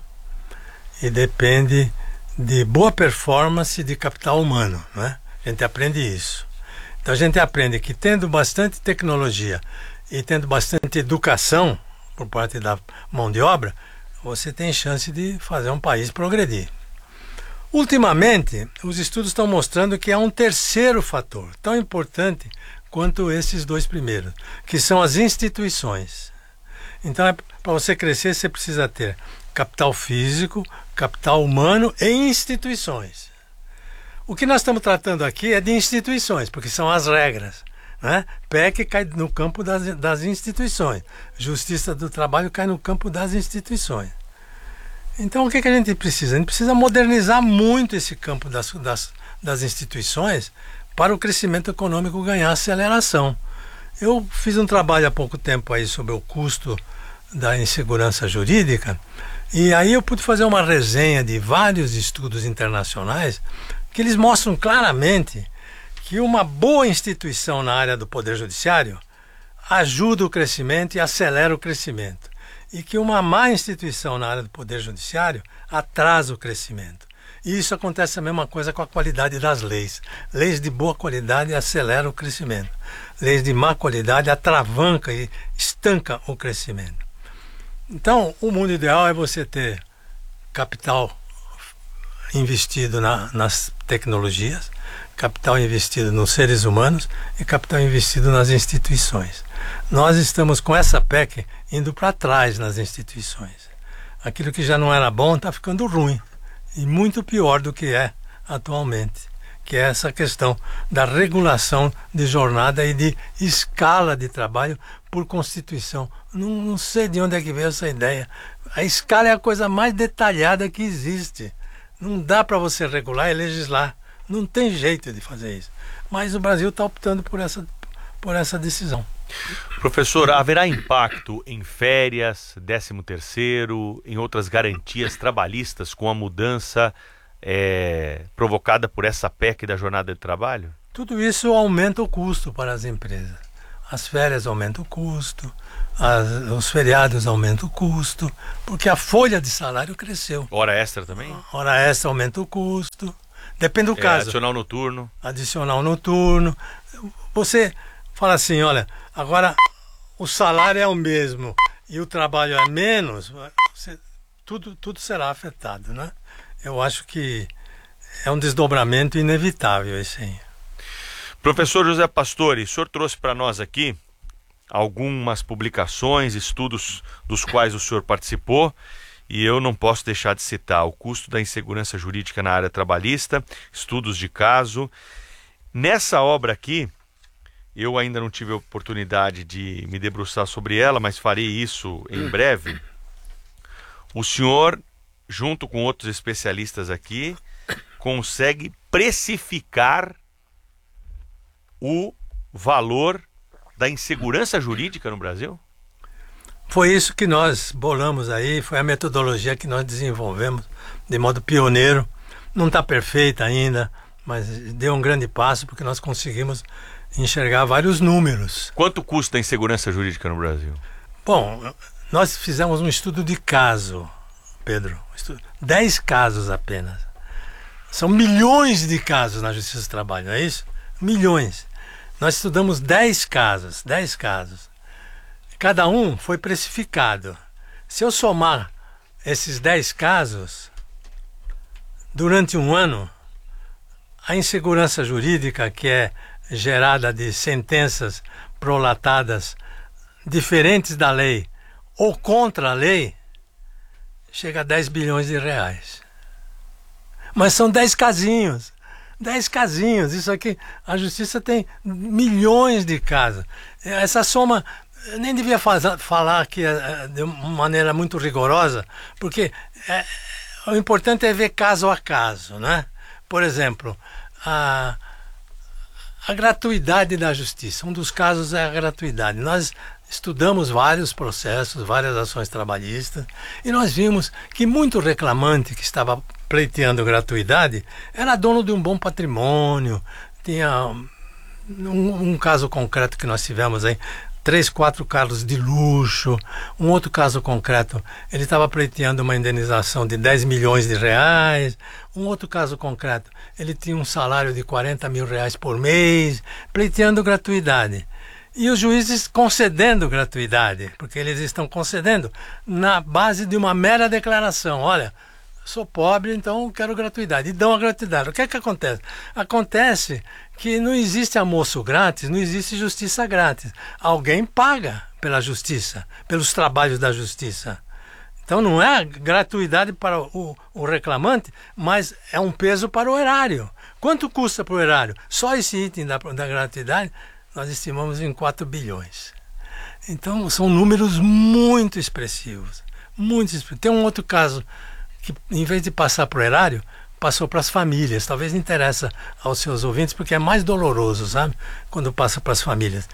e depende de boa performance de capital humano, né? A gente aprende isso. Então a gente aprende que tendo bastante tecnologia e tendo bastante educação por parte da mão de obra, você tem chance de fazer um país progredir. Ultimamente, os estudos estão mostrando que há um terceiro fator, tão importante quanto esses dois primeiros, que são as instituições. Então, para você crescer, você precisa ter capital físico, capital humano e instituições. O que nós estamos tratando aqui é de instituições, porque são as regras, né? PEC cai no campo das instituições. Justiça do Trabalho cai no campo das instituições. Então, o que a gente precisa? A gente precisa modernizar muito esse campo das instituições para o crescimento econômico ganhar aceleração. Eu fiz um trabalho há pouco tempo aí sobre o custo da insegurança jurídica, e aí eu pude fazer uma resenha de vários estudos internacionais que eles mostram claramente que uma boa instituição na área do Poder Judiciário ajuda o crescimento e acelera o crescimento, e que uma má instituição na área do Poder Judiciário atrasa o crescimento. E isso acontece a mesma coisa com a qualidade das leis. Leis de boa qualidade aceleram o crescimento. Leis de má qualidade atravanca e estanca o crescimento. Então, o mundo ideal é você ter capital investido nas tecnologias, capital investido nos seres humanos e capital investido nas instituições. Nós estamos com essa PEC indo para trás nas instituições. Aquilo que já não era bom está ficando ruim, e muito pior do que é atualmente, que é essa questão da regulação de jornada e de escala de trabalho por Constituição. Não sei de onde é que veio essa ideia. A escala é a coisa mais detalhada que existe. Não dá para você regular e legislar. Não tem jeito de fazer isso. Mas o Brasil está optando por essa decisão. Professor, haverá impacto em férias, 13º, em outras garantias trabalhistas com a mudança provocada por essa PEC da jornada de trabalho? Tudo isso aumenta o custo para as empresas. As férias aumentam o custo, os feriados aumentam o custo, porque a folha de salário cresceu. Hora extra também? Hora extra aumenta o custo. Depende do caso. Adicional noturno. Adicional noturno. Você fala assim, olha, agora o salário é o mesmo e o trabalho é menos, tudo será afetado, né? Eu acho que é um desdobramento inevitável esse aí. Professor José Pastore, o senhor trouxe para nós aqui algumas publicações, estudos dos quais o senhor participou, e eu não posso deixar de citar o custo da insegurança jurídica na área trabalhista, estudos de caso. Nessa obra aqui, eu ainda não tive a oportunidade de me debruçar sobre ela, mas farei isso em breve. O senhor, junto com outros especialistas aqui, consegue precificar o valor da insegurança jurídica no Brasil? Foi isso que nós bolamos aí, foi a metodologia que nós desenvolvemos de modo pioneiro. Não está perfeita ainda, mas deu um grande passo porque nós conseguimos enxergar vários números. Quanto custa a insegurança jurídica no Brasil? Bom, nós fizemos um estudo de caso, Pedro. 10 casos apenas. São milhões de casos na Justiça do Trabalho, não é isso? Milhões. Nós estudamos 10 casos. Cada um foi precificado. Se eu somar esses 10 casos, durante um ano, a insegurança jurídica, que é gerada de sentenças prolatadas diferentes da lei ou contra a lei, chega a 10 bilhões de reais. Mas são 10 casinhos. 10 casinhos. Isso aqui, a justiça tem milhões de casos. Essa soma, eu nem devia falar aqui de uma maneira muito rigorosa, porque o importante é ver caso a caso, né? Por exemplo, a gratuidade da justiça. Um dos casos é a gratuidade. Nós estudamos vários processos, várias ações trabalhistas, e nós vimos que muito reclamante que estava pleiteando gratuidade era dono de um bom patrimônio. Tinha um caso concreto que nós tivemos aí, 3, 4 carros de luxo. Um outro caso concreto, ele estava pleiteando uma indenização de 10 milhões de reais. Um outro caso concreto, ele tinha um salário de 40 mil reais por mês, pleiteando gratuidade. E os juízes concedendo gratuidade, porque eles estão concedendo na base de uma mera declaração. Olha, sou pobre, então quero gratuidade. E dão a gratuidade. O que é que acontece? Acontece que não existe almoço grátis, não existe justiça grátis. Alguém paga pela justiça, pelos trabalhos da justiça. Então não é gratuidade para o reclamante, mas é um peso para o erário. Quanto custa para o erário? Só esse item da gratuidade nós estimamos em 4 bilhões. Então são números muito expressivos. Muito expressivos. Tem um outro caso que, em vez de passar para o erário, passou para as famílias. Talvez interessa aos seus ouvintes, porque é mais doloroso, sabe? Quando passa para as famílias.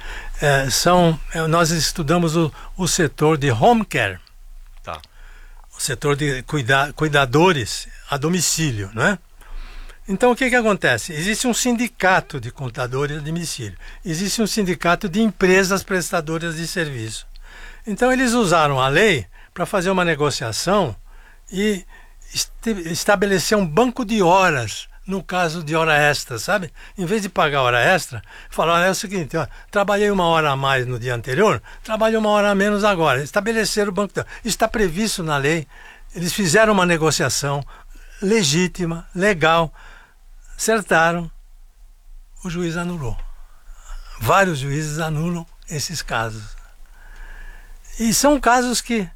Nós estudamos o setor de home care. Tá. O setor de cuidadores a domicílio, não é? Então, o que acontece? Existe um sindicato de contadores a domicílio. Existe um sindicato de empresas prestadoras de serviço. Então, eles usaram a lei para fazer uma negociação e estabelecer um banco de horas no caso de hora extra, sabe? Em vez de pagar hora extra, falaram, é o seguinte, ó, trabalhei 1 hora a mais no dia anterior, trabalhei 1 hora a menos agora. Estabeleceram o banco de horas. Isso está previsto na lei. Eles fizeram uma negociação legítima, legal, acertaram, o juiz anulou. Vários juízes anulam esses casos. E são casos que,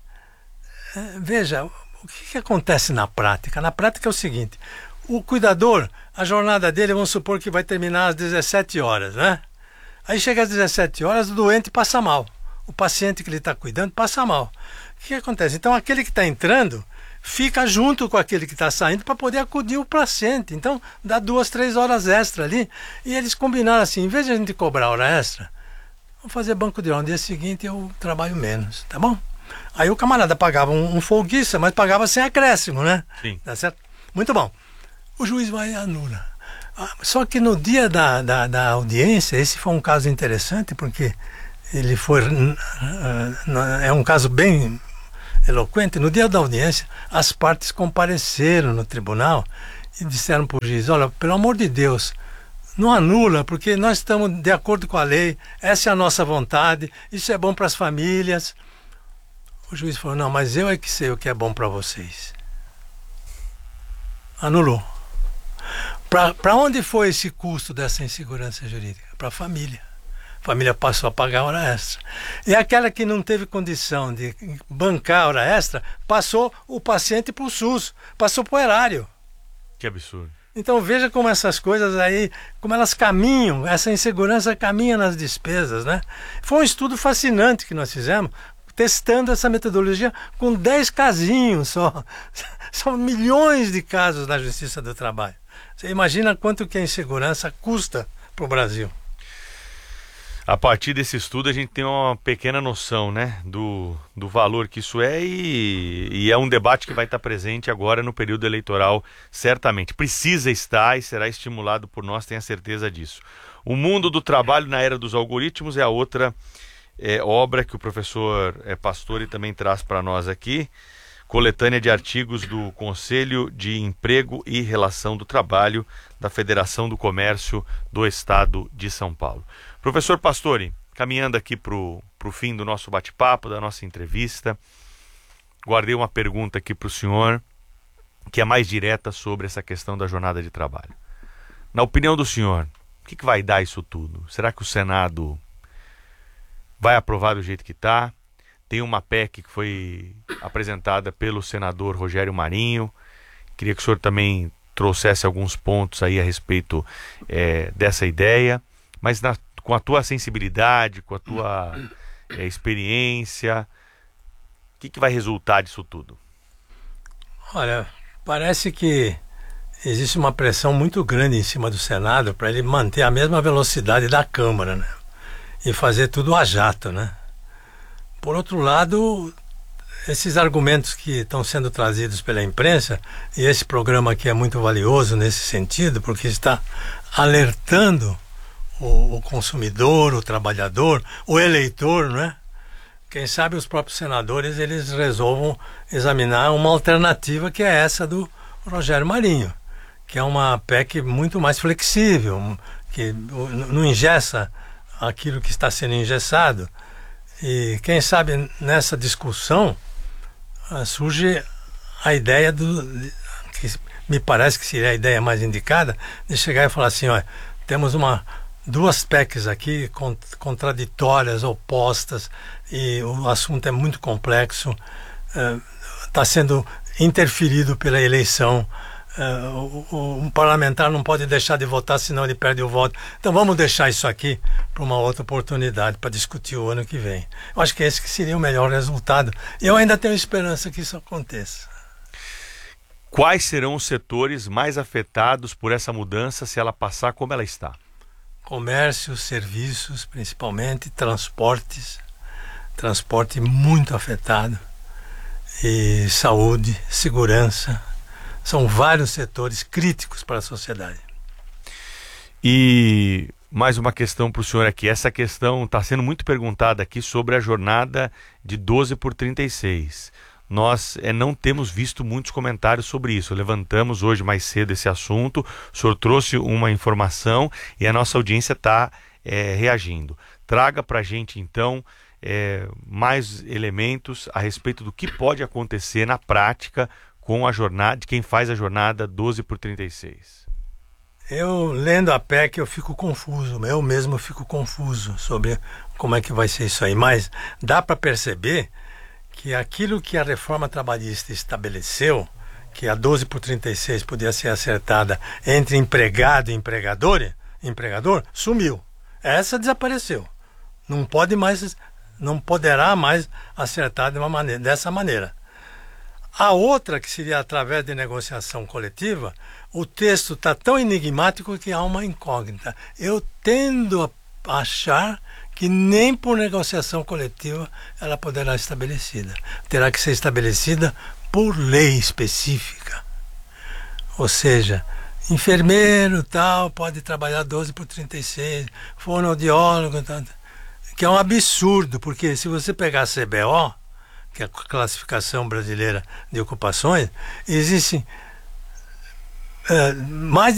veja, o que acontece na prática? Na prática é o seguinte, o cuidador, a jornada dele, vamos supor que vai terminar às 17 horas, né? Aí chega às 17 horas, o doente passa mal. O paciente que ele está cuidando passa mal. O que acontece? Então aquele que está entrando fica junto com aquele que está saindo para poder acudir o paciente. Então, dá 2, 3 horas extra ali. E eles combinaram assim, em vez de a gente cobrar hora extra, vamos fazer banco de hora. No dia seguinte eu trabalho menos, tá bom? Aí o camarada pagava um folguista, mas pagava sem acréscimo, né? Sim. Tá certo? Muito bom. O juiz vai e anula. Só que no dia da audiência, esse foi um caso interessante, porque ele foi... É um caso bem eloquente. No dia da audiência, as partes compareceram no tribunal e disseram para o juiz, olha, pelo amor de Deus, não anula, porque nós estamos de acordo com a lei, essa é a nossa vontade, isso é bom para as famílias. O juiz falou, não, mas eu é que sei o que é bom para vocês. Anulou. Para onde foi esse custo dessa insegurança jurídica? Para a família. A família passou a pagar hora extra. E aquela que não teve condição de bancar hora extra, passou o paciente para o SUS, passou para o erário. Que absurdo. Então veja como essas coisas aí, como elas caminham, essa insegurança caminha nas despesas, né? Foi um estudo fascinante que nós fizemos, testando essa metodologia com 10 casinhos só. São milhões de casos na Justiça do Trabalho. Você imagina quanto que a insegurança custa para o Brasil. A partir desse estudo a gente tem uma pequena noção, né, do valor que isso é e é um debate que vai estar presente agora no período eleitoral, certamente. Precisa estar e será estimulado por nós, tenha certeza disso. O mundo do trabalho na era dos algoritmos é a outra obra que o professor Pastore também traz para nós aqui, coletânea de artigos do Conselho de Emprego e Relação do Trabalho da Federação do Comércio do Estado de São Paulo. Professor Pastore, caminhando aqui para o fim do nosso bate-papo, da nossa entrevista, guardei uma pergunta aqui para o senhor, que é mais direta sobre essa questão da jornada de trabalho. Na opinião do senhor, o que vai dar isso tudo? Será que o Senado vai aprovar do jeito que está? Tem uma PEC que foi apresentada pelo senador Rogério Marinho. Queria que o senhor também trouxesse alguns pontos aí a respeito dessa ideia, mas com a tua sensibilidade, com a tua experiência, o que vai resultar disso tudo? Olha, parece que existe uma pressão muito grande em cima do Senado para ele manter a mesma velocidade da Câmara, né? E fazer tudo a jato, né? Por outro lado, esses argumentos que estão sendo trazidos pela imprensa, e esse programa aqui é muito valioso nesse sentido, porque está alertando o consumidor, o trabalhador, o eleitor, né? Quem sabe os próprios senadores eles resolvam examinar uma alternativa que é essa do Rogério Marinho, que é uma PEC muito mais flexível, que não engessa aquilo que está sendo engessado. E quem sabe nessa discussão surge a ideia que me parece que seria a ideia mais indicada, de chegar e falar assim, olha, temos duas PECs aqui contraditórias, opostas, e o assunto é muito complexo, está sendo interferido pela eleição, um parlamentar não pode deixar de votar, senão ele perde o voto. Então vamos deixar isso aqui para uma outra oportunidade, para discutir o ano que vem. Eu acho que esse que seria o melhor resultado. E eu ainda tenho esperança que isso aconteça. Quais serão os setores mais afetados por essa mudança se ela passar como ela está? Comércio, serviços, principalmente, transporte muito afetado, e saúde, segurança. São vários setores críticos para a sociedade. E mais uma questão para o senhor aqui. Essa questão está sendo muito perguntada aqui sobre a jornada de 12 por 36. Nós não temos visto muitos comentários sobre isso. Levantamos hoje mais cedo esse assunto, o senhor trouxe uma informação e a nossa audiência está reagindo. Traga para a gente, então, mais elementos a respeito do que pode acontecer na prática com a jornada, de quem faz a jornada 12 por 36. Eu, lendo a PEC, eu fico confuso. Eu mesmo fico confuso sobre como é que vai ser isso aí. Mas dá para perceber que aquilo que a reforma trabalhista estabeleceu, que a 12 por 36 podia ser acertada entre empregado e empregador, sumiu. Essa desapareceu. Não poderá mais acertar dessa maneira. A outra, que seria através de negociação coletiva, o texto está tão enigmático que há uma incógnita. Eu tendo a achar que nem por negociação coletiva ela poderá ser estabelecida. Terá que ser estabelecida por lei específica. Ou seja, enfermeiro tal pode trabalhar 12 por 36, fonoaudiólogo tal, que é um absurdo, porque se você pegar a CBO, que é a Classificação Brasileira de Ocupações, existem mais de